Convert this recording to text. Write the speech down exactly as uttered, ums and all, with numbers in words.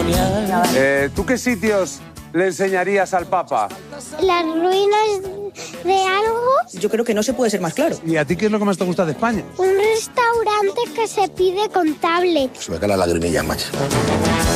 patrimonial. Eh, ¿Tú qué sitios le enseñarías al Papa? Las ruinas de algo. Yo creo que no se puede ser más claro. ¿Y a ti qué es lo que más te gusta de España? Un restaurante que se pide con tablet. Se me caen las lagrimillas, macho.